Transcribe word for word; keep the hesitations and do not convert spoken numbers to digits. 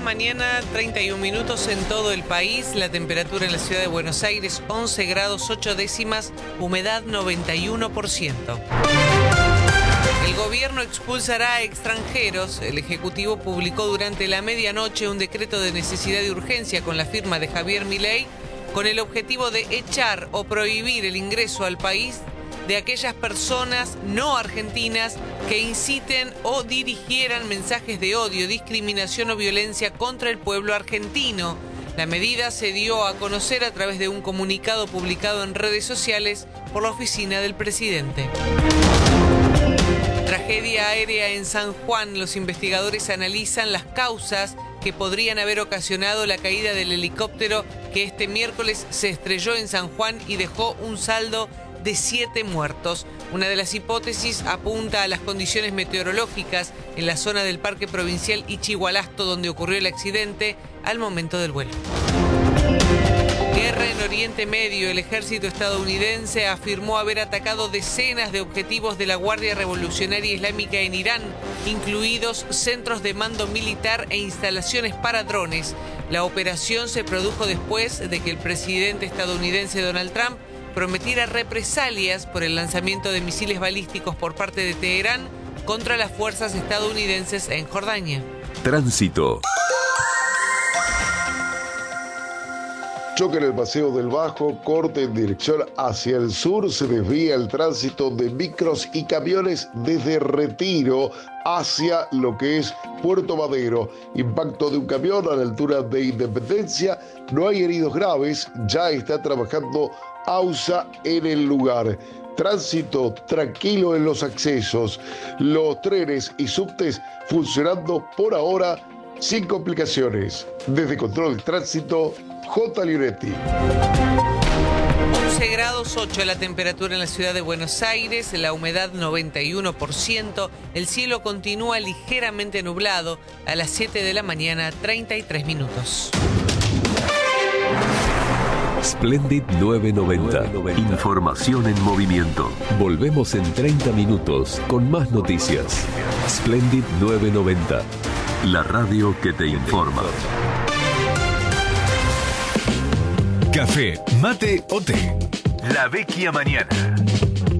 la mañana, treinta y un minutos en todo el país. La temperatura en la ciudad de Buenos Aires, once grados ocho décimas, humedad noventa y uno por ciento. El gobierno expulsará a extranjeros. El Ejecutivo publicó durante la medianoche un decreto de necesidad y urgencia con la firma de Javier Milei, con el objetivo de echar o prohibir el ingreso al país de aquellas personas no argentinas que inciten o dirigieran mensajes de odio, discriminación o violencia contra el pueblo argentino. La medida se dio a conocer a través de un comunicado publicado en redes sociales por la oficina del presidente. Tragedia aérea en San Juan. Los investigadores analizan las causas que podrían haber ocasionado la caída del helicóptero que este miércoles se estrelló en San Juan y dejó un saldo de siete muertos. Una de las hipótesis apunta a las condiciones meteorológicas en la zona del Parque Provincial Ichigualasto, donde ocurrió el accidente al momento del vuelo. Guerra en Oriente Medio. El ejército estadounidense afirmó haber atacado decenas de objetivos de la Guardia Revolucionaria Islámica en Irán, incluidos centros de mando militar e instalaciones para drones. La operación se produjo después de que el presidente estadounidense Donald Trump prometiera represalias por el lanzamiento de misiles balísticos por parte de Teherán contra las fuerzas estadounidenses en Jordania. Tránsito. Choque en el Paseo del Bajo, corte en dirección hacia el sur, se desvía el tránsito de micros y camiones desde Retiro hacia lo que es Puerto Madero. Impacto de un camión a la altura de Independencia, no hay heridos graves, ya está trabajando AUSA en el lugar. Tránsito tranquilo en los accesos, los trenes y subtes funcionando por ahora sin complicaciones. Desde Control de Tránsito, J. Lionetti. once grados ocho la temperatura en la ciudad de Buenos Aires, la humedad noventa y uno por ciento, el cielo continúa ligeramente nublado. A las siete de la mañana, treinta y tres minutos. Splendid nueve noventa. Información en movimiento. Volvemos en treinta minutos con más noticias. Splendid nueve noventa. La radio que te informa. Café, mate o té. La Vecchia Mañana.